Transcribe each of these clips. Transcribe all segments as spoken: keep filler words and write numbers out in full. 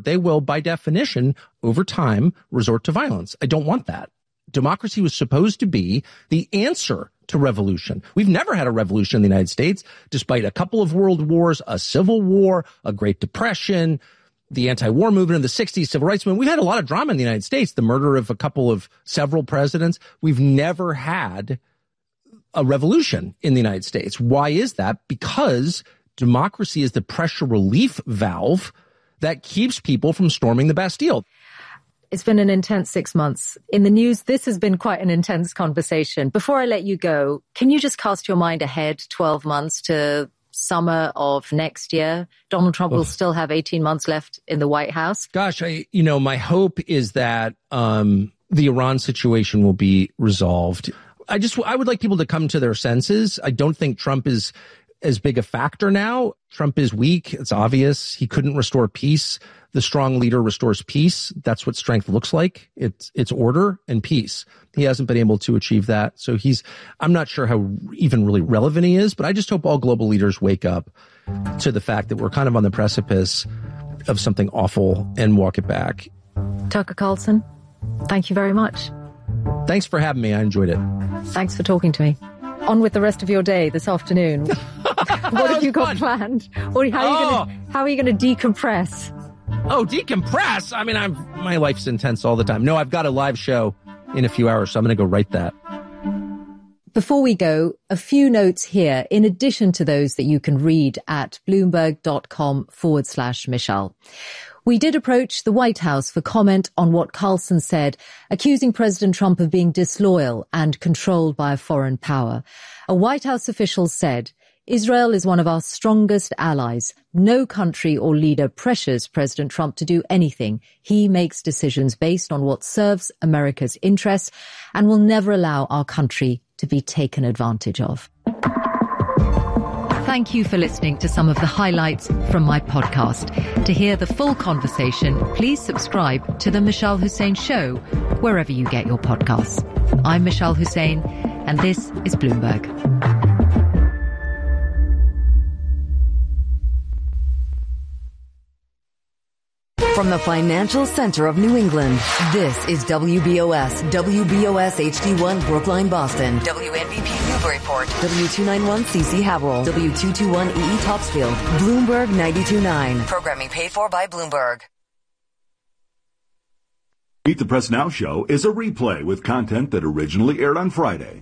they will, by definition, over time, resort to violence. I don't want that. Democracy was supposed to be the answer to revolution. We've never had a revolution in the United States, despite a couple of world wars, a civil war, a Great Depression, the anti-war movement in the sixties, civil rights movement. We've had a lot of drama in the United States, the murder of a couple of several presidents. We've never had a revolution in the United States. Why is that? Because democracy is the pressure relief valve that keeps people from storming the Bastille. It's been an intense six months. In the news, this has been quite an intense conversation. Before I let you go, can you just cast your mind ahead twelve months to summer of next year? Donald Trump will still have eighteen months left in the White House. Gosh, I, you know, my hope is that um, the Iran situation will be resolved. I just, I would like people to come to their senses. I don't think Trump is as big a factor now. Trump is weak. It's obvious. He couldn't restore peace. The strong leader restores peace. That's what strength looks like. It's, it's order and peace. He hasn't been able to achieve that. So he's, I'm not sure how even really relevant he is, but I just hope all global leaders wake up to the fact that we're kind of on the precipice of something awful and walk it back. Tucker Carlson, thank you very much. Thanks for having me. I enjoyed it. Thanks for talking to me. On with the rest of your day this afternoon. What have you got fun. planned? Or how are you oh. going to, how are you going to decompress? Oh, decompress. I mean, I'm, my life's intense all the time. No, I've got a live show in a few hours, so I'm going to go write that. Before we go, a few notes here, in addition to those that you can read at bloomberg.com forward slash Michelle. We did approach the White House for comment on what Carlson said, accusing President Trump of being disloyal and controlled by a foreign power. A White House official said, Israel is one of our strongest allies. No country or leader pressures President Trump to do anything. He makes decisions based on what serves America's interests and will never allow our country to be taken advantage of. Thank you for listening to some of the highlights from my podcast. To hear the full conversation, please subscribe to The Michelle Hussein Show, wherever you get your podcasts. I'm Michelle Hussein, and this is Bloomberg. From the financial center of New England, this is W B O S, W B O S H D one Brookline, Boston, W N B P Newburyport, W two ninety-one C C Haverhill, W two twenty-one E E Topsfield, Bloomberg ninety-two point nine. Programming paid for by Bloomberg. Meet the Press Now show is a replay with content that originally aired on Friday.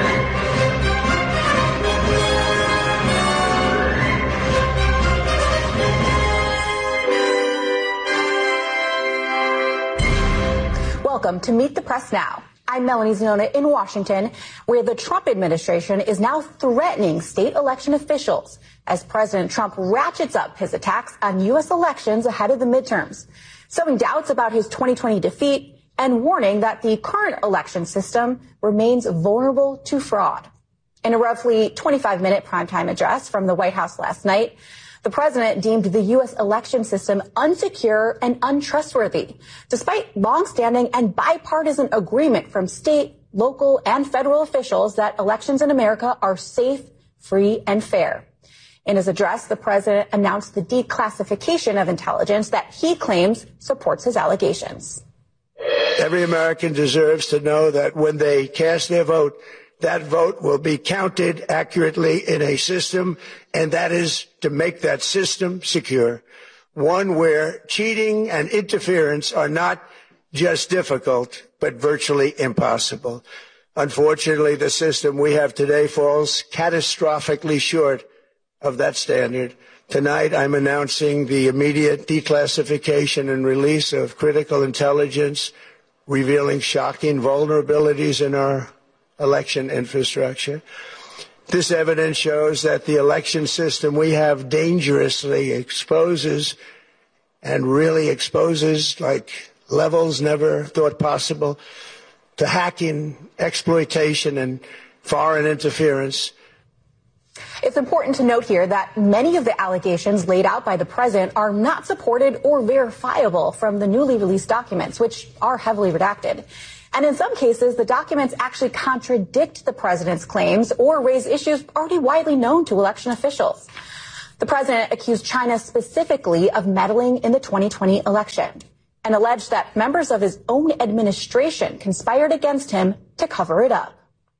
Welcome to Meet the Press Now. I'm Melanie Zanona in Washington, where the Trump administration is now threatening state election officials as President Trump ratchets up his attacks on U S elections ahead of the midterms, sowing doubts about his twenty twenty defeat and warning that the current election system remains vulnerable to fraud. In a roughly twenty-five minute primetime address from the White House last night, the president deemed the U S election system unsecure and untrustworthy, despite longstanding and bipartisan agreement from state, local, and federal officials that elections in America are safe, free, and fair. In his address, the president announced the declassification of intelligence that he claims supports his allegations. Every American deserves to know that when they cast their vote, that vote will be counted accurately in a system, and that is to make that system secure, one where cheating and interference are not just difficult, but virtually impossible. Unfortunately, the system we have today falls catastrophically short of that standard. Tonight, I'm announcing the immediate declassification and release of critical intelligence revealing shocking vulnerabilities in our election infrastructure. This evidence shows that the election system we have dangerously exposes and really exposes like levels never thought possible to hacking, exploitation, and foreign interference. It's important to note here that many of the allegations laid out by the president are not supported or verifiable from the newly released documents, which are heavily redacted. And in some cases, the documents actually contradict the president's claims or raise issues already widely known to election officials. The president accused China specifically of meddling in the twenty twenty election and alleged that members of his own administration conspired against him to cover it up.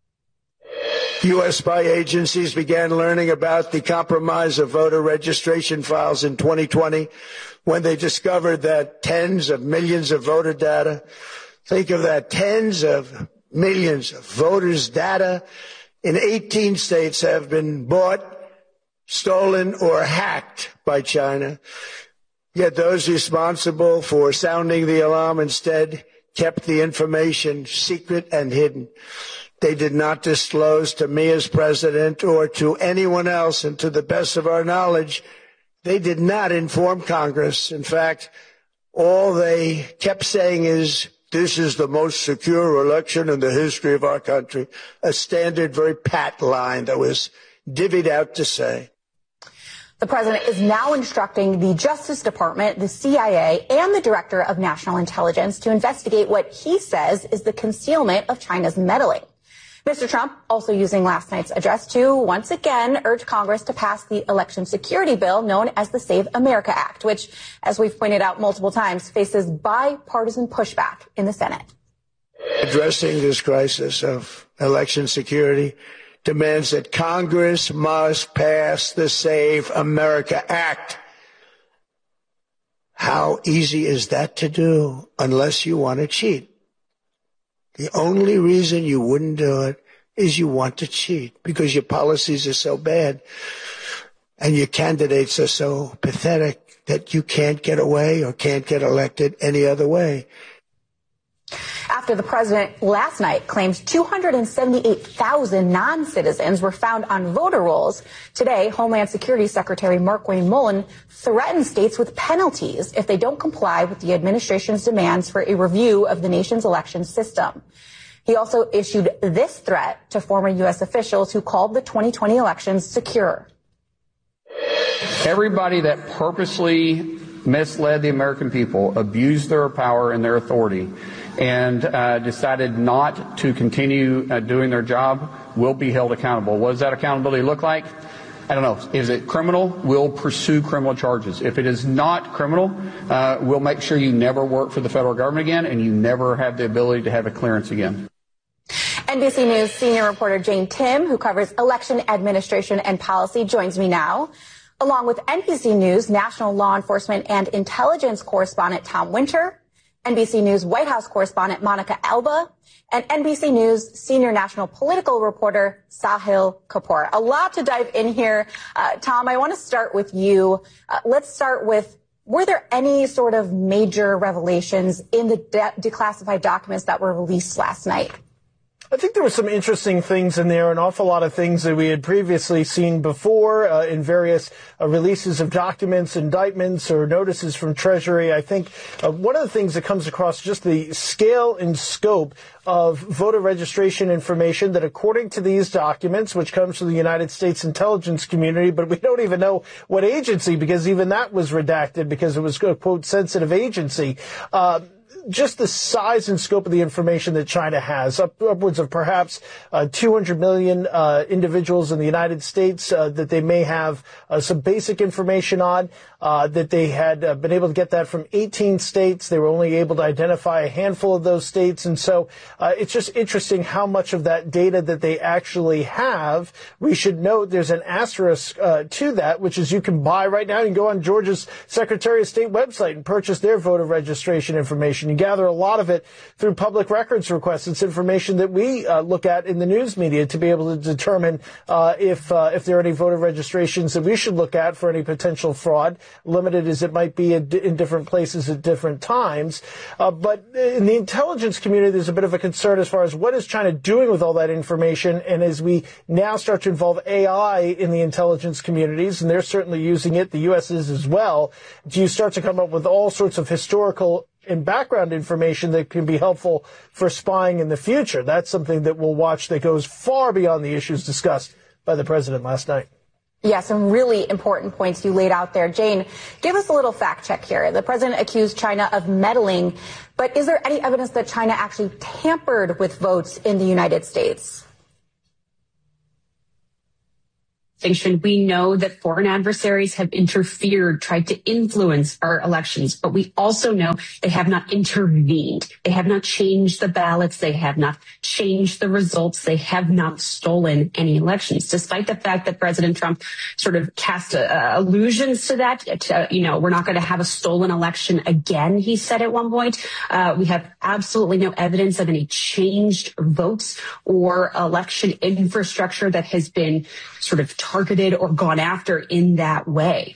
U S spy agencies began learning about the compromise of voter registration files in twenty twenty when they discovered that tens of millions of voter data, think of that, tens of millions of voters' data in eighteen states have been bought, stolen, or hacked by China. Yet those responsible for sounding the alarm instead kept the information secret and hidden. They did not disclose to me as president or to anyone else, and to the best of our knowledge, they did not inform Congress. In fact, all they kept saying is, this is the most secure election in the history of our country, a standard, very pat line that was divvied out to say. The president is now instructing the Justice Department, the C I A, and the Director of National Intelligence to investigate what he says is the concealment of China's meddling. Mister Trump also using last night's address to once again urge Congress to pass the election security bill known as the Save America Act, which, as we've pointed out multiple times, faces bipartisan pushback in the Senate. Addressing this crisis of election security demands that Congress must pass the Save America Act. How easy is that to do unless you want to cheat? The only reason you wouldn't do it is you want to cheat because your policies are so bad and your candidates are so pathetic that you can't get away or can't get elected any other way. After the president last night claimed two hundred seventy-eight thousand non-citizens were found on voter rolls, today Homeland Security Secretary Markwayne Mullin threatened states with penalties if they don't comply with the administration's demands for a review of the nation's election system. He also issued this threat to former U S officials who called the twenty twenty elections secure. Everybody that purposely misled the American people, abused their power and their authority, and uh, decided not to continue uh, doing their job will be held accountable. What does that accountability look like? I don't know. Is it criminal? We'll pursue criminal charges. If it is not criminal, uh, we'll make sure you never work for the federal government again and you never have the ability to have a clearance again. N B C News senior reporter Jane Tim, who covers election administration and policy, joins me now, along with N B C News national law enforcement and intelligence correspondent Tom Winter, N B C News White House correspondent Monica Alba, and N B C News senior national political reporter Sahil Kapoor. A lot to dive in here. Uh, Tom, I want to start with you. Uh, let's start with, were there any sort of major revelations in the de- declassified documents that were released last night? I think there were some interesting things in there, an awful lot of things that we had previously seen before uh, in various uh, releases of documents, indictments, or notices from Treasury. I think uh, one of the things that comes across just the scale and scope of voter registration information that, according to these documents, which comes from the United States intelligence community, but we don't even know what agency, because even that was redacted because it was a, quote, sensitive agency. Uh, Just the size and scope of the information that China has, up, upwards of perhaps uh, two hundred million uh, individuals in the United States uh, that they may have uh, some basic information on, uh, that they had uh, been able to get that from eighteen states. They were only able to identify a handful of those states. And so uh, it's just interesting how much of that data that they actually have. We should note there's an asterisk uh, to that, which is you can buy right now. You can go on Georgia's Secretary of State website and purchase their voter registration information. You gather a lot of it through public records requests. It's information that we uh, look at in the news media to be able to determine uh, if uh, if there are any voter registrations that we should look at for any potential fraud, limited as it might be in different places at different times. Uh, but in the intelligence community, there's a bit of a concern as far as what is China doing with all that information. And as we now start to involve A I in the intelligence communities, and they're certainly using it, the U S is as well, do you start to come up with all sorts of historical and background information that can be helpful for spying in the future? That's something that we'll watch that goes far beyond the issues discussed by the president last night. Yeah, some really important points you laid out there. Jane, give us a little fact check here. The president accused China of meddling, but is there any evidence that China actually tampered with votes in the United States? distinction. We know that foreign adversaries have interfered, tried to influence our elections, but we also know they have not intervened. They have not changed the ballots. They have not changed the results. They have not stolen any elections, despite the fact that President Trump sort of cast uh, allusions to that. To, you know, we're not going to have a stolen election again, he said at one point. Uh, we have absolutely no evidence of any changed votes or election infrastructure that has been sort of targeted or gone after in that way.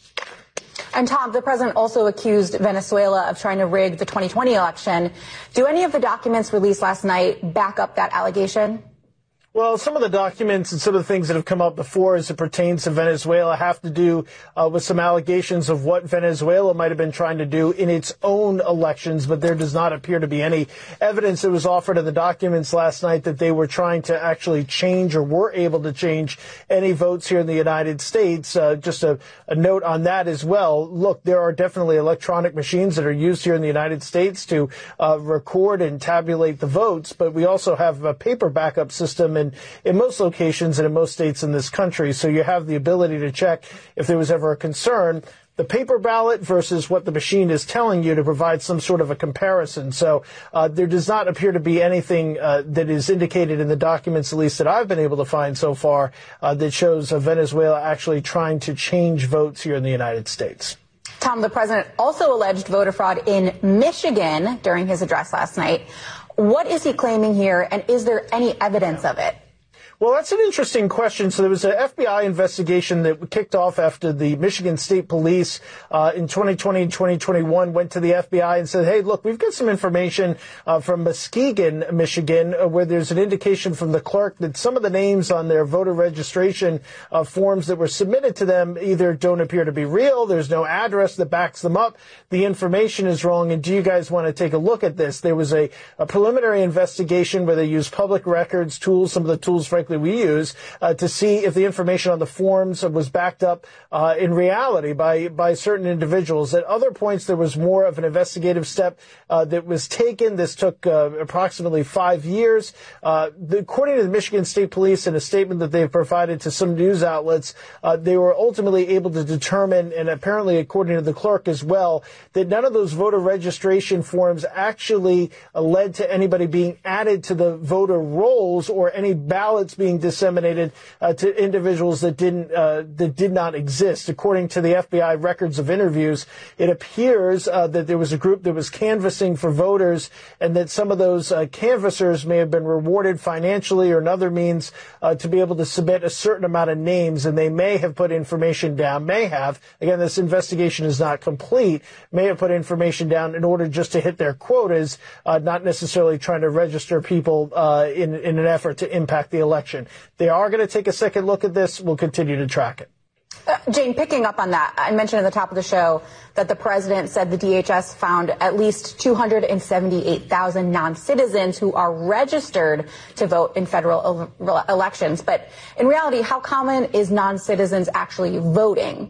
And Tom, the president also accused Venezuela of trying to rig the twenty twenty election. Do any of the documents released last night back up that allegation? Well, some of the documents and some of the things that have come up before as it pertains to Venezuela have to do uh, with some allegations of what Venezuela might have been trying to do in its own elections, but there does not appear to be any evidence that was offered in the documents last night that they were trying to actually change or were able to change any votes here in the United States. Uh, just a, a note on that as well. Look, there are definitely electronic machines that are used here in the United States to uh, record and tabulate the votes, but we also have a paper backup system and in most locations and in most states in this country. So you have the ability to check if there was ever a concern, the paper ballot versus what the machine is telling you, to provide some sort of a comparison. So uh, there does not appear to be anything uh, that is indicated in the documents, at least that I've been able to find so far, uh, that shows uh, Venezuela actually trying to change votes here in the United States. Tom, the president also alleged voter fraud in Michigan during his address last night. What is he claiming here, and is there any evidence of it? Well, that's an interesting question. So there was an F B I investigation that kicked off after the Michigan State Police uh, in twenty twenty and twenty twenty-one went to the F B I and said, hey, look, we've got some information uh, from Muskegon, Michigan, uh, where there's an indication from the clerk that some of the names on their voter registration uh, forms that were submitted to them either don't appear to be real, there's no address that backs them up, the information is wrong, and do you guys want to take a look at this? There was a, a preliminary investigation where they used public records tools, some of the tools, frankly, we use uh, to see if the information on the forms was backed up uh, in reality by by certain individuals. At other points, there was more of an investigative step uh, that was taken. This took uh, approximately five years. Uh, the, according to the Michigan State Police, in a statement that they've provided to some news outlets, uh, they were ultimately able to determine, and apparently according to the clerk as well, that none of those voter registration forms actually uh, led to anybody being added to the voter rolls or any ballots being disseminated uh, to individuals that didn't uh, that did not exist. According to the F B I records of interviews, it appears uh, that there was a group that was canvassing for voters, and that some of those uh, canvassers may have been rewarded financially or in other means uh, to be able to submit a certain amount of names, and they may have put information down, may have, again, this investigation is not complete, may have put information down in order just to hit their quotas, uh, not necessarily trying to register people uh, in, in an effort to impact the election. They are going to take a second look at this. We'll continue to track it. Uh, Jane, picking up on that, I mentioned at the top of the show that the president said the D H S found at least two hundred seventy-eight thousand non-citizens who are registered to vote in federal ele- elections. But in reality, how common is non-citizens actually voting?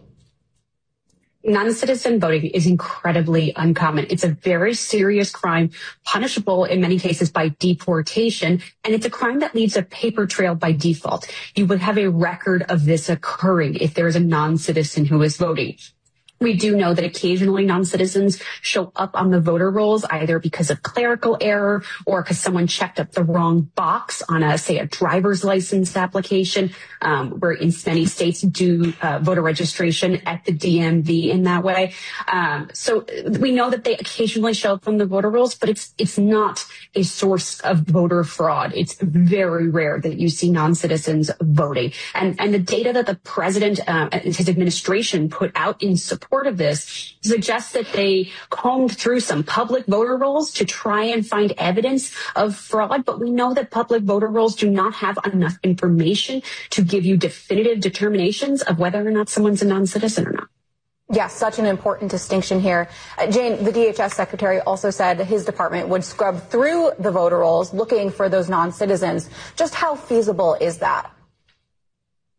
Non-citizen voting is incredibly uncommon. It's a very serious crime, punishable in many cases by deportation, and it's a crime that leaves a paper trail by default. You would have a record of this occurring if there is a non-citizen who is voting. We do know that occasionally non-citizens show up on the voter rolls either because of clerical error or because someone checked up the wrong box on a, say, a driver's license application, um, where in many states do uh, voter registration at the D M V in that way. Um, so we know that they occasionally show up on the voter rolls, but it's it's not a source of voter fraud. It's very rare that you see non-citizens voting. And and the data that the president uh, and his administration put out in support of this suggests that they combed through some public voter rolls to try and find evidence of fraud. But we know that public voter rolls do not have enough information to give you definitive determinations of whether or not someone's a non-citizen or not. Yes, such an important distinction here. Uh, Jane, the D H S secretary also said his department would scrub through the voter rolls looking for those non-citizens. Just how feasible is that?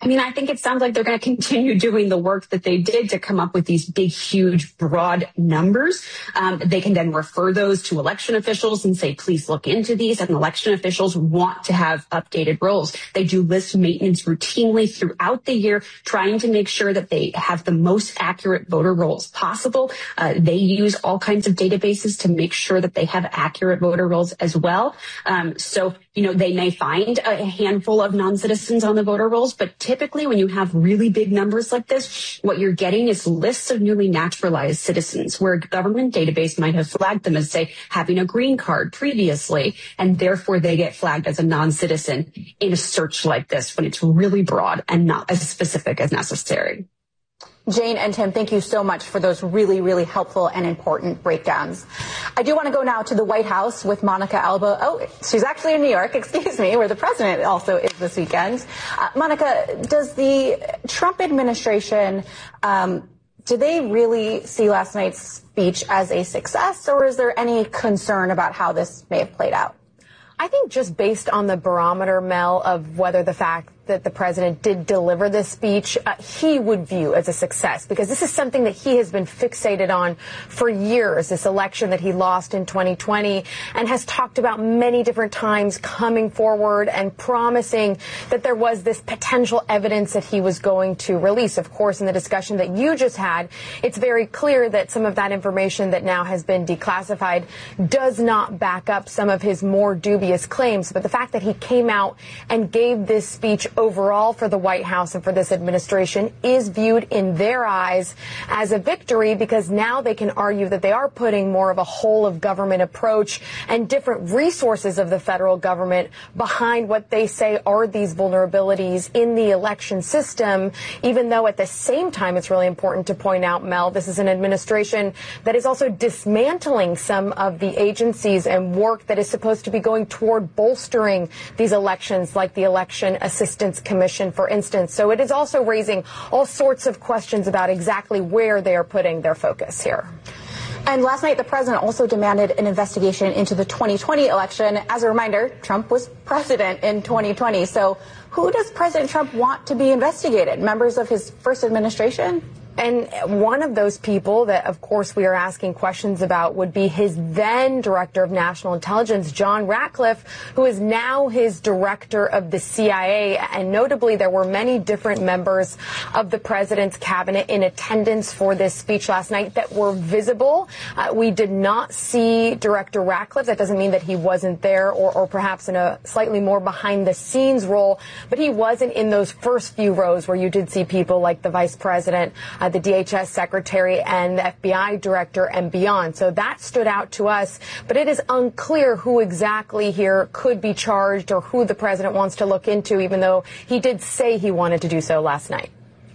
I mean, I think it sounds like they're going to continue doing the work that they did to come up with these big, huge, broad numbers. Um, they can then refer those to election officials and say, please look into these. And election officials want to have updated rolls. They do list maintenance routinely throughout the year, trying to make sure that they have the most accurate voter rolls possible. Uh, they use all kinds of databases to make sure that they have accurate voter rolls as well. Um, so, you know, they may find a handful of non-citizens on the voter rolls, but typically when you have really big numbers like this, what you're getting is lists of newly naturalized citizens where a government database might have flagged them as, say, having a green card previously, and therefore they get flagged as a non-citizen in a search like this when it's really broad and not as specific as necessary. Jane and Tim, thank you so much for those really, really helpful and important breakdowns. I do want to go now to the White House with Monica Alba. Oh, she's actually in New York, excuse me, where the president also is this weekend. Uh, Monica, does the Trump administration, um, do they really see last night's speech as a success, or is there any concern about how this may have played out? I think just based on the barometer, Mel, of whether the fact that the president did deliver this speech, uh, he would view as a success, because this is something that he has been fixated on for years, this election that he lost in twenty twenty, and has talked about many different times coming forward and promising that there was this potential evidence that he was going to release. Of course, in the discussion that you just had, it's very clear that some of that information that now has been declassified does not back up some of his more dubious claims. But the fact that he came out and gave this speech overall for the White House and for this administration is viewed in their eyes as a victory, because now they can argue that they are putting more of a whole of government approach and different resources of the federal government behind what they say are these vulnerabilities in the election system, even though at the same time it's really important to point out, Mel, this is an administration that is also dismantling some of the agencies and work that is supposed to be going toward bolstering these elections, like the Election Assistance Commission, for instance. So it is also raising all sorts of questions about exactly where they are putting their focus here. And last night, the president also demanded an investigation into the twenty twenty election. As a reminder, Trump was president in twenty twenty. So who does President Trump want to be investigated? Members of his first administration? And one of those people that, of course, we are asking questions about would be his then director of national intelligence, John Ratcliffe, who is now his director of the C I A. And notably, there were many different members of the president's cabinet in attendance for this speech last night that were visible. Uh, we did not see Director Ratcliffe. That doesn't mean that he wasn't there, or, or perhaps in a slightly more behind the scenes role, but he wasn't in those first few rows where you did see people like the vice president, Uh, the D H S secretary, and the F B I director, and beyond. So that stood out to us, but it is unclear who exactly here could be charged or who the president wants to look into, even though he did say he wanted to do so last night.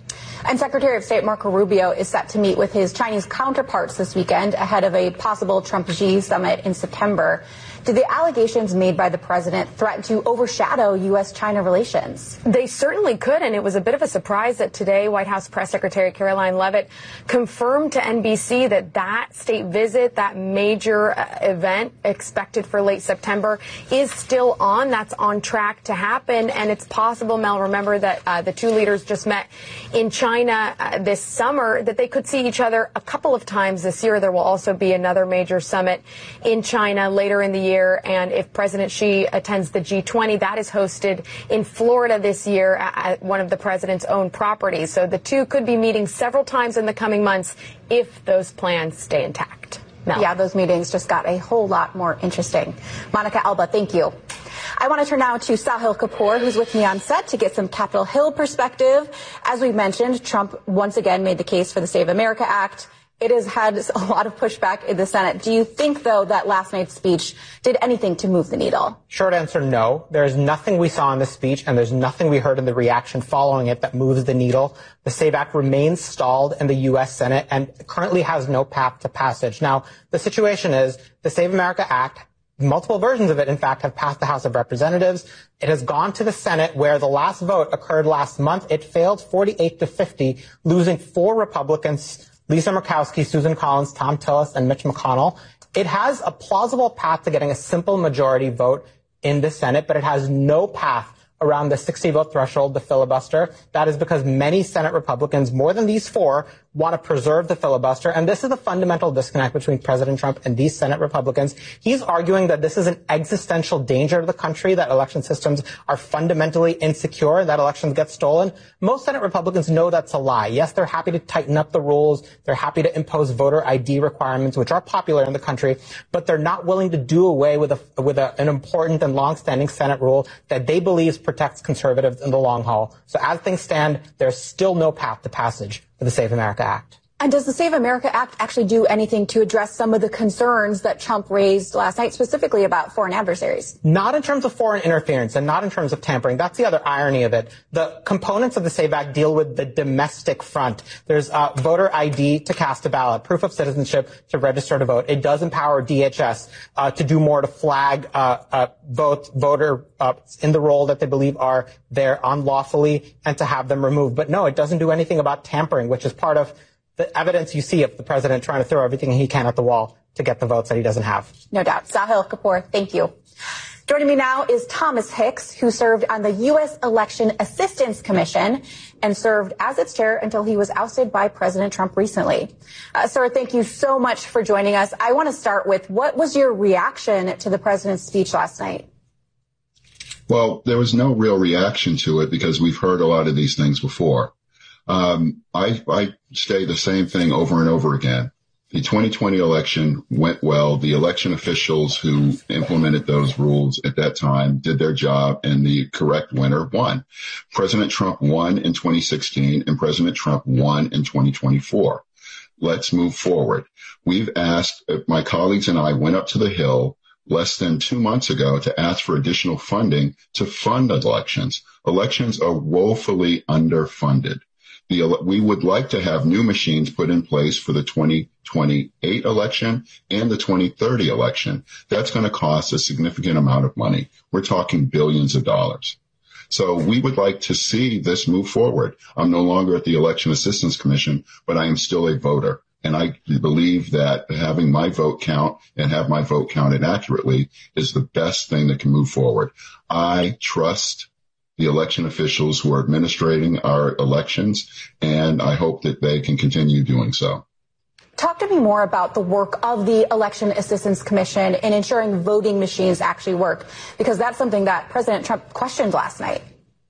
And Secretary of State Marco Rubio is set to meet with his Chinese counterparts this weekend ahead of a possible Trump-Xi summit in September. Do the allegations made by the president threaten to overshadow U S China relations? They certainly could, and it was a bit of a surprise that today White House Press Secretary Caroline Leavitt confirmed to N B C that that state visit, that major uh, event expected for late September, is still on. That's on track to happen, and it's possible, Mel, remember that uh, the two leaders just met in China uh, this summer, that they could see each other a couple of times this year. There will also be another major summit in China later in the year. And if President Xi attends the G twenty, that is hosted in Florida this year at one of the president's own properties. So the two could be meeting several times in the coming months if those plans stay intact. Mel. Yeah, those meetings just got a whole lot more interesting. Monica Alba, thank you. I want to turn now to Sahil Kapoor, who's with me on set to get some Capitol Hill perspective. As we mentioned, Trump once again made the case for the Save America Act. It has had a lot of pushback in the Senate. Do you think, though, that last night's speech did anything to move the needle? Short answer, no. There's nothing we saw in the speech, and there's nothing we heard in the reaction following it that moves the needle. The SAVE Act remains stalled in the U S Senate and currently has no path to passage. Now, the situation is the Save America Act, multiple versions of it, in fact, have passed the House of Representatives. It has gone to the Senate, where the last vote occurred last month. It failed forty-eight to fifty, losing four Republicans, Lisa Murkowski, Susan Collins, Tom Tillis, and Mitch McConnell. It has a plausible path to getting a simple majority vote in the Senate, but it has no path around the sixty vote threshold, the filibuster. That is because many Senate Republicans, more than these four, want to preserve the filibuster. And this is the fundamental disconnect between President Trump and these Senate Republicans. He's arguing that this is an existential danger to the country, that election systems are fundamentally insecure, that elections get stolen. Most Senate Republicans know that's a lie. Yes, they're happy to tighten up the rules. They're happy to impose voter I D requirements, which are popular in the country, but they're not willing to do away with a, with a, an important and longstanding Senate rule that they believe protects conservatives in the long haul. So as things stand, there's still no path to passage for the Save America Act. And does the Save America Act actually do anything to address some of the concerns that Trump raised last night, specifically about foreign adversaries? Not in terms of foreign interference and not in terms of tampering. That's the other irony of it. The components of the Save Act deal with the domestic front. There's uh, voter I D to cast a ballot, proof of citizenship to register to vote. It does empower D H S uh, to do more to flag uh, uh, vote, voter uh, in the role that they believe are there unlawfully and to have them removed. But no, it doesn't do anything about tampering, which is part of the evidence you see of the president trying to throw everything he can at the wall to get the votes that he doesn't have. No doubt. Sahil Kapoor, thank you. Joining me now is Thomas Hicks, who served on the U S Election Assistance Commission and served as its chair until he was ousted by President Trump recently. Uh, sir, thank you so much for joining us. I want to start with, what was your reaction to the president's speech last night? Well, there was no real reaction to it because we've heard a lot of these things before. Um, I, I say the same thing over and over again. The twenty twenty election went well. The election officials who implemented those rules at that time did their job, and the correct winner won. President Trump won in twenty sixteen, and President Trump won in twenty twenty-four. Let's move forward. We've asked, my colleagues and I went up to the Hill less than two months ago to ask for additional funding to fund elections. Elections are woefully underfunded. The, we would like to have new machines put in place for the twenty twenty-eight election and the twenty thirty election. That's going to cost a significant amount of money. We're talking billions of dollars. So we would like to see this move forward. I'm no longer at the Election Assistance Commission, but I am still a voter. And I believe that having my vote count and have my vote counted accurately is the best thing that can move forward. I trust the election officials who are administrating our elections, and I hope that they can continue doing so. Talk to me more about the work of the Election Assistance Commission in ensuring voting machines actually work, because that's something that President Trump questioned last night.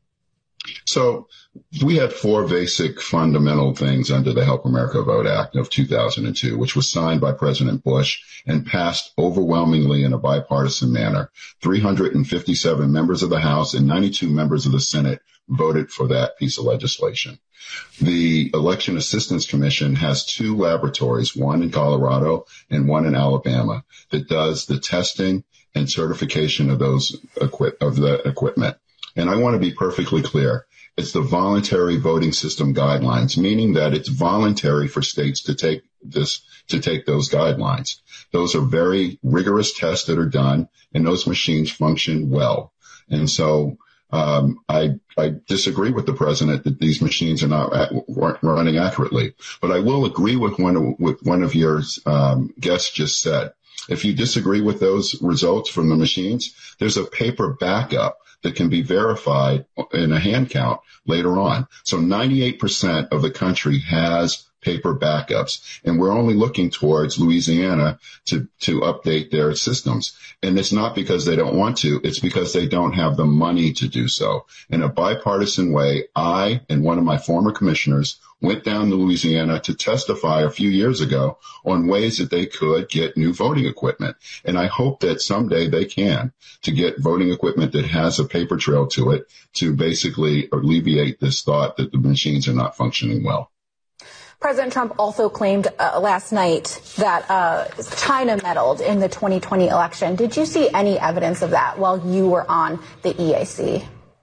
So we had four basic fundamental things under the Help America Vote Act of two thousand two, which was signed by President Bush and passed overwhelmingly in a bipartisan manner. three hundred fifty-seven members of the House and ninety-two members of the Senate voted for that piece of legislation. The Election Assistance Commission has two laboratories, one in Colorado and one in Alabama, that does the testing and certification of those equip- of the equipment. And I want to be perfectly clear. It's the voluntary voting system guidelines, meaning that it's voluntary for states to take this, to take those guidelines. Those are very rigorous tests that are done, and those machines function well. And so, um, I, I disagree with the president that these machines are not at, running accurately, but I will agree with one of, with one of your, um, guests just said. If you disagree with those results from the machines, there's a paper backup that can be verified in a hand count later on. So ninety-eight percent of the country has paper backups, and we're only looking towards Louisiana to, to update their systems. And it's not because they don't want to, it's because they don't have the money to do so. In a bipartisan way, I and one of my former commissioners went down to Louisiana to testify a few years ago on ways that they could get new voting equipment. And I hope that someday they can, to get voting equipment that has a paper trail to it, to basically alleviate this thought that the machines are not functioning well. President Trump also claimed uh, last night that uh, China meddled in the twenty twenty election. Did you see any evidence of that while you were on the E A C?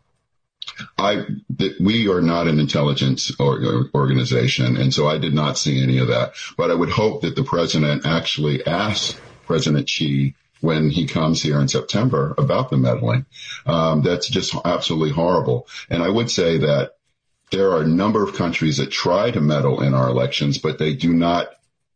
I, th- we are not an intelligence or, organization, and so I did not see any of that. But I would hope that the president actually asks President Xi when he comes here in September about the meddling. Um, that's just absolutely horrible. And I would say that there are a number of countries that try to meddle in our elections, but they do not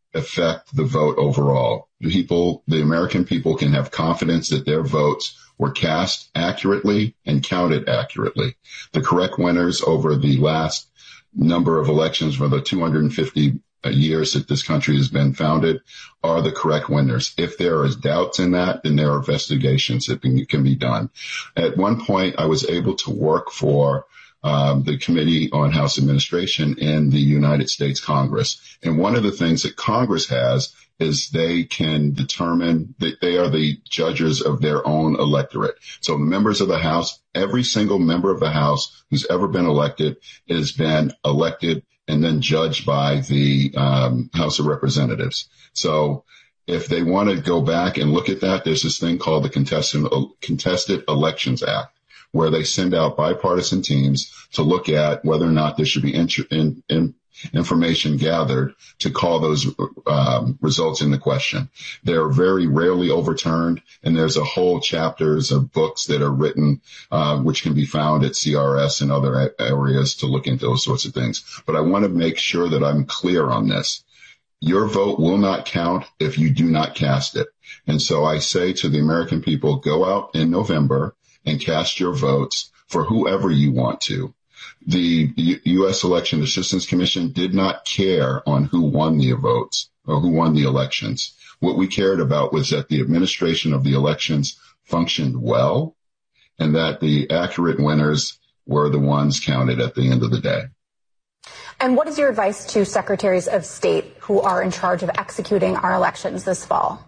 affect the vote overall. People, the American people can have confidence that their votes were cast accurately and counted accurately. The correct winners over the last number of elections for the two hundred fifty years that this country has been founded are the correct winners. If there is doubts in that, then there are investigations that can be done. At one point, I was able to work for um, the Committee on House Administration in the United States Congress. And one of the things that Congress has is they can determine that they are the judges of their own electorate. So the members of the House, every single member of the House who's ever been elected has been elected and then judged by the um, House of Representatives. So if they want to go back and look at that, there's this thing called the Contested, Contested Elections Act, where they send out bipartisan teams to look at whether or not there should be in, in, in information gathered to call those um, results into question. They're very rarely overturned, and there's a whole chapters of books that are written, uh, which can be found at C R S and other areas to look into those sorts of things. But I want to make sure that I'm clear on this. Your vote will not count if you do not cast it. And so I say to the American people, go out in November and cast your votes for whoever you want to. The U S Election Assistance Commission did not care on who won the votes or who won the elections. What we cared about was that the administration of the elections functioned well and that the accurate winners were the ones counted at the end of the day. And what is your advice to secretaries of state who are in charge of executing our elections this fall?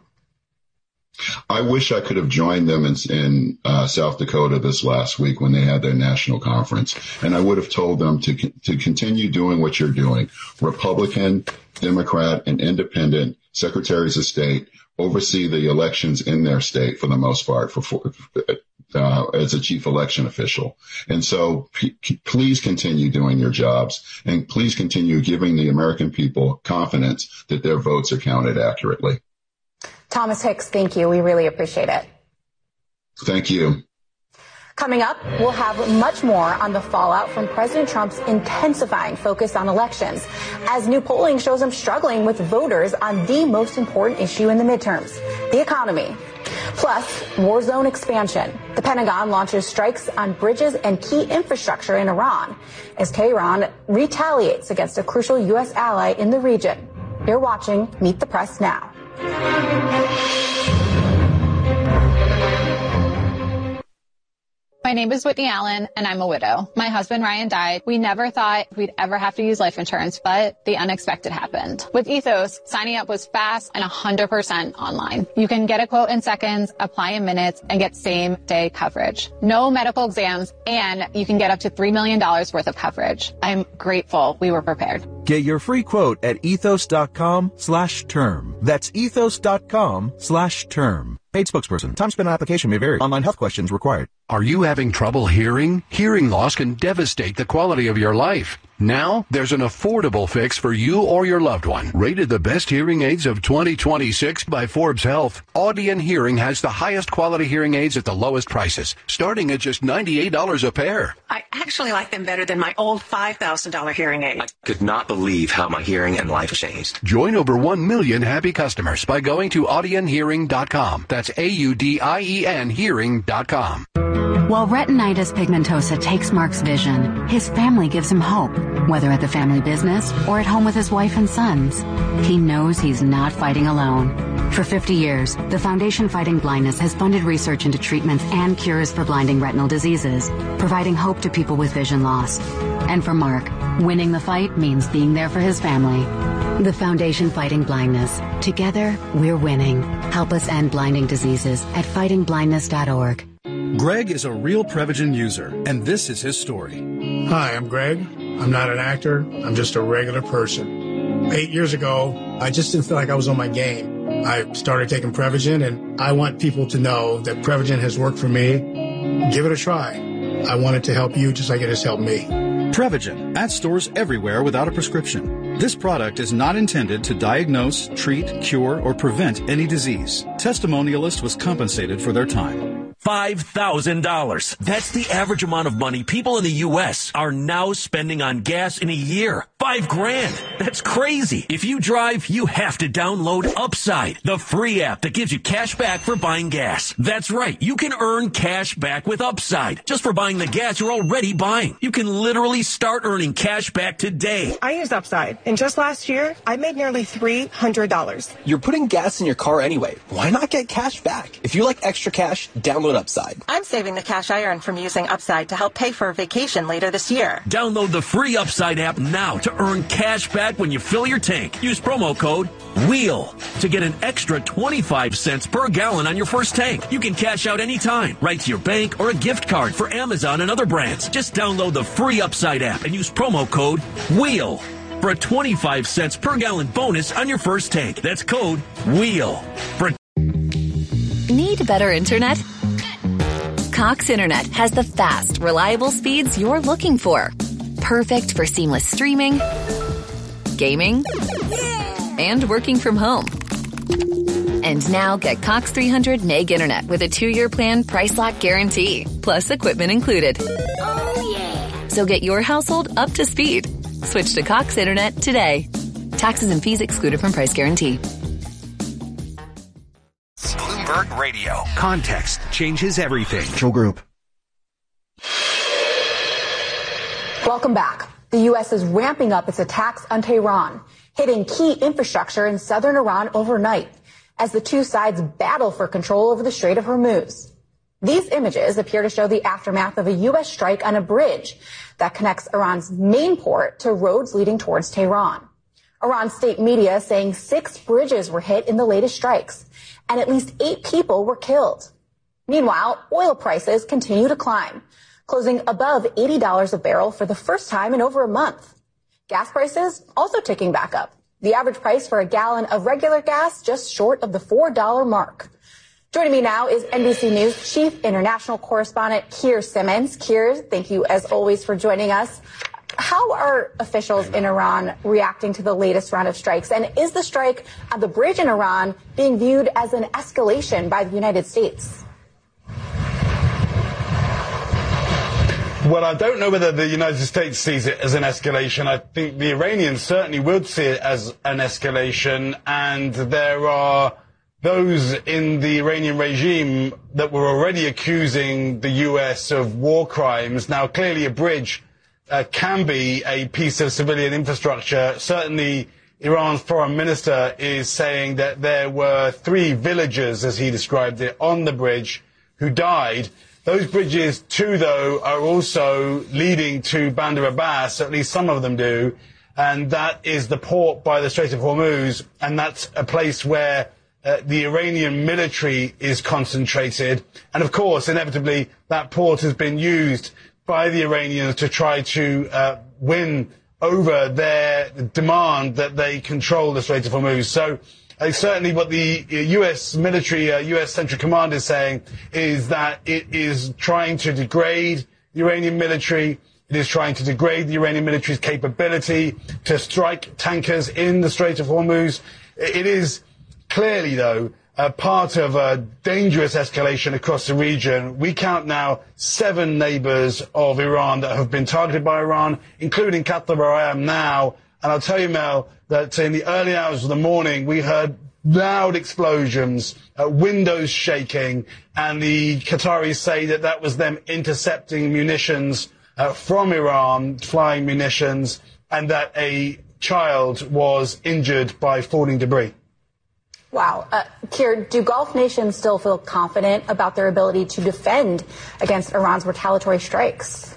I wish I could have joined them in, in uh, South Dakota this last week when they had their national conference, and I would have told them to to continue doing what you're doing. Republican, Democrat, and independent secretaries of state oversee the elections in their state for the most part for, for uh, as a chief election official. And so p- please continue doing your jobs, and please continue giving the American people confidence that their votes are counted accurately. Thomas Hicks, thank you. We really appreciate it. Thank you. Coming up, we'll have much more on the fallout from President Trump's intensifying focus on elections, as new polling shows him struggling with voters on the most important issue in the midterms, the economy. Plus, war zone expansion. The Pentagon launches strikes on bridges and key infrastructure in Iran, as Tehran retaliates against a crucial U S ally in the region. You're watching Meet the Press Now. My name is Whitney Allen, and I'm a widow. My husband, Ryan, died. We never thought we'd ever have to use life insurance, but the unexpected happened. With Ethos, signing up was fast and one hundred percent online. You can get a quote in seconds, apply in minutes, and get same-day coverage. No medical exams, and you can get up to three million dollars worth of coverage. I'm grateful we were prepared. Get your free quote at ethos.com slash term. That's ethos.com slash term. Paid spokesperson. Time spent on application may vary. Online health questions required. Are you having trouble hearing? Hearing loss can devastate the quality of your life. Now, there's an affordable fix for you or your loved one. Rated the best hearing aids of twenty twenty-six by Forbes Health, Audion Hearing has the highest quality hearing aids at the lowest prices, starting at just ninety-eight dollars a pair. I actually like them better than my old five thousand dollars hearing aid. I could not believe how my hearing and life changed. Join over one million happy customers by going to audien hearing dot com. That's A U D I E N hearing dot com. While retinitis pigmentosa takes Mark's vision, his family gives him hope, whether at the family business or at home with his wife and sons. He knows he's not fighting alone. For fifty years, the Foundation Fighting Blindness has funded research into treatments and cures for blinding retinal diseases, providing hope to people with vision loss. And for Mark, winning the fight means being there for his family. The Foundation Fighting Blindness. Together, we're winning. Help us end blinding diseases at fighting blindness dot org. Greg is a real Prevagen user, and this is his story. Hi, I'm Greg. I'm not an actor. I'm just a regular person. Eight years ago, I just didn't feel like I was on my game. I started taking Prevagen, and I want people to know that Prevagen has worked for me. Give it a try. I want it to help you just like it has helped me. Prevagen, at stores everywhere without a prescription. This product is not intended to diagnose, treat, cure, or prevent any disease. Testimonialist was compensated for their time. five thousand dollars. That's the average amount of money people in the U S are now spending on gas in a year. Five grand. That's crazy. If you drive, you have to download Upside, the free app that gives you cash back for buying gas. That's right. You can earn cash back with Upside just for buying the gas you're already buying. You can literally start earning cash back today. I use Upside, and just last year, I made nearly three hundred dollars. You're putting gas in your car anyway. Why not get cash back? If you like extra cash, download Upside. I'm saving the cash I earn from using Upside to help pay for a vacation later this year. Download the free Upside app now to earn cash back when you fill your tank. Use promo code WHEEL to get an extra twenty-five cents per gallon on your first tank. You can cash out anytime, right to your bank or a gift card for Amazon and other brands. Just download the free Upside app and use promo code WHEEL for a twenty-five cents per gallon bonus on your first tank. That's code WHEEL. For Need better internet? Cox Internet has the fast, reliable speeds you're looking for. Perfect for seamless streaming, gaming, and working from home. And now get Cox three hundred meg internet with a two-year plan price lock guarantee, plus equipment included. Oh, yeah. So get your household up to speed. Switch to Cox Internet today. Taxes and fees excluded from price guarantee. Bloomberg Radio. Context changes everything. Joe Group. Welcome back. The U S is ramping up its attacks on Tehran, hitting key infrastructure in southern Iran overnight as the two sides battle for control over the Strait of Hormuz. These images appear to show the aftermath of a U S strike on a bridge that connects Iran's main port to roads leading towards Tehran. Iran state media saying six bridges were hit in the latest strikes, and at least eight people were killed. Meanwhile, oil prices continue to climb, closing above eighty dollars a barrel for the first time in over a month. Gas prices also ticking back up. The average price for a gallon of regular gas just short of the four dollar mark. Joining me now is N B C News Chief International Correspondent Keir Simmons. Keir, thank you as always for joining us. How are officials in Iran reacting to the latest round of strikes? And is the strike on the bridge in Iran being viewed as an escalation by the United States? Well, I don't know whether the United States sees it as an escalation. I think the Iranians certainly would see it as an escalation, and there are those in the Iranian regime that were already accusing the U S of war crimes. Now, clearly a bridge uh, can be a piece of civilian infrastructure. Certainly, Iran's foreign minister is saying that there were three villagers, as he described it, on the bridge who died. Those bridges, too, though, are also leading to Bandar Abbas, at least some of them do, and that is the port by the Strait of Hormuz, and that's a place where uh, the Iranian military is concentrated. And, of course, inevitably, that port has been used by the Iranians to try to uh, win over their demand that they control the Strait of Hormuz. So Uh, certainly what the U S military, uh, U S Central Command is saying is that it is trying to degrade the Iranian military. It is trying to degrade the Iranian military's capability to strike tankers in the Strait of Hormuz. It is clearly, though, a part of a dangerous escalation across the region. We count now seven neighbors of Iran that have been targeted by Iran, including Qatar, where I am now. And I'll tell you, Mel, that in the early hours of the morning, we heard loud explosions, uh, windows shaking, and the Qataris say that that was them intercepting munitions uh, from Iran, flying munitions, and that a child was injured by falling debris. Wow. Uh, Keir, do Gulf nations still feel confident about their ability to defend against Iran's retaliatory strikes?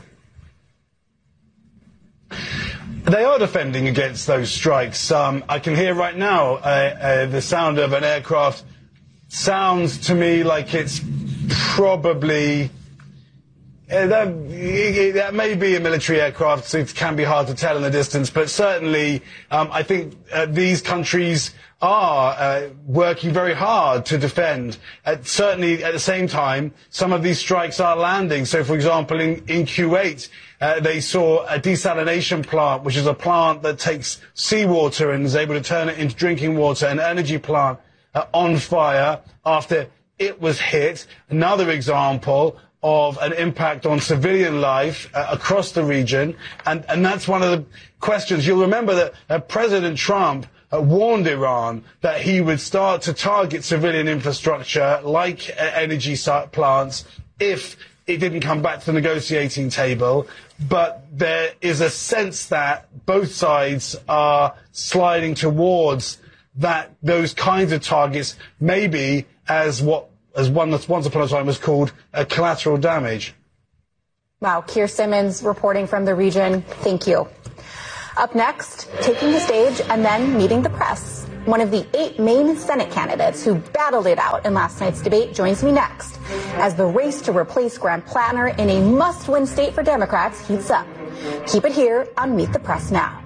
They are defending against those strikes. Um, I can hear right now uh, uh, the sound of an aircraft. Sounds to me like it's probably uh, that, that may be a military aircraft, so it can be hard to tell in the distance. But certainly, um, I think uh, these countries are uh, working very hard to defend. Uh, certainly, at the same time, some of these strikes are landing. So, for example, in, in Kuwait, uh, they saw a desalination plant, which is a plant that takes seawater and is able to turn it into drinking water, an energy plant uh, on fire after it was hit. Another example of an impact on civilian life uh, across the region. And, and that's one of the questions. You'll remember that uh, President Trump uh, warned Iran that he would start to target civilian infrastructure like uh, energy plants if it didn't come back to the negotiating table. But there is a sense that both sides are sliding towards that those kinds of targets, maybe as what as one that once upon a time was called a collateral damage. Wow, Keir Simmons reporting from the region. Thank you. Up next, taking the stage and then meeting the press. One of the eight main Senate candidates who battled it out in last night's debate joins me next as the race to replace Graham Plattner in a must-win state for Democrats heats up. Keep it here on Meet the Press Now.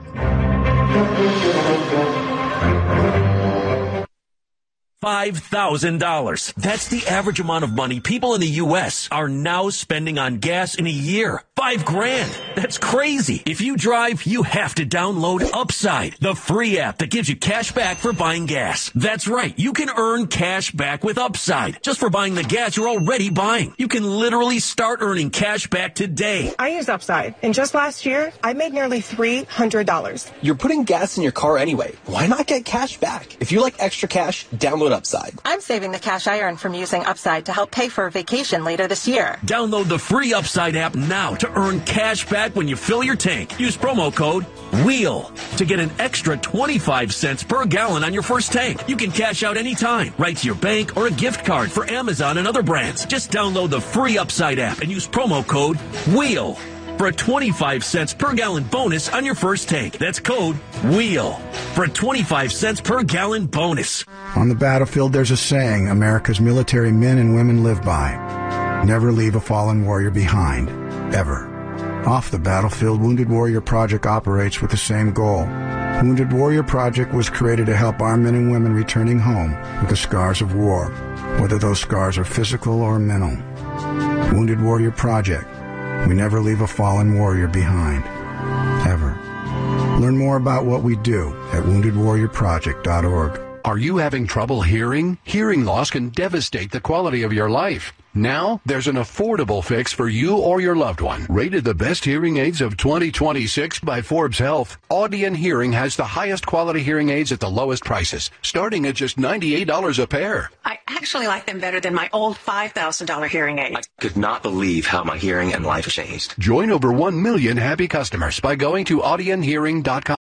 five thousand dollars. That's the average amount of money people in the U S are now spending on gas in a year. Five grand. That's crazy. If you drive, you have to download Upside, the free app that gives you cash back for buying gas. That's right. You can earn cash back with Upside just for buying the gas you're already buying. You can literally start earning cash back today. I use Upside, and just last year, I made nearly three hundred dollars. You're putting gas in your car anyway. Why not get cash back? If you like extra cash, download Upside. I'm saving the cash I earn from using Upside to help pay for a vacation later this year. Download the free Upside app now to earn cash back when you fill your tank. Use promo code WHEEL to get an extra twenty-five cents per gallon on your first tank. You can cash out anytime, right to your bank or a gift card for Amazon and other brands. Just download the free Upside app and use promo code WHEEL for a twenty-five cents per gallon bonus on your first tank. That's code WHEEL for a twenty-five cents per gallon bonus. On the battlefield, there's a saying America's military men and women live by. Never leave a fallen warrior behind, ever. Off the battlefield, Wounded Warrior Project operates with the same goal. Wounded Warrior Project was created to help our men and women returning home with the scars of war, whether those scars are physical or mental. Wounded Warrior Project. We never leave a fallen warrior behind, ever. Learn more about what we do at wounded warrior project dot org. Are you having trouble hearing? Hearing loss can devastate the quality of your life. Now, there's an affordable fix for you or your loved one. Rated the best hearing aids of twenty twenty-six by Forbes Health, Audion Hearing has the highest quality hearing aids at the lowest prices, starting at just ninety-eight dollars a pair. I actually like them better than my old five thousand dollars hearing aid. I could not believe how my hearing and life changed. Join over one million happy customers by going to audion hearing dot com.